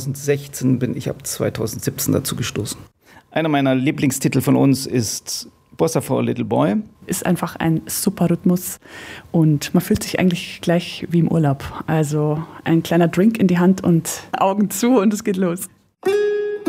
2016, bin ich ab 2017 dazu gestoßen. Einer meiner Lieblingstitel von uns ist Bossa for a Little Boy. Ist einfach ein super Rhythmus und man fühlt sich eigentlich gleich wie im Urlaub. Also ein kleiner Drink in die Hand und Augen zu und es geht los.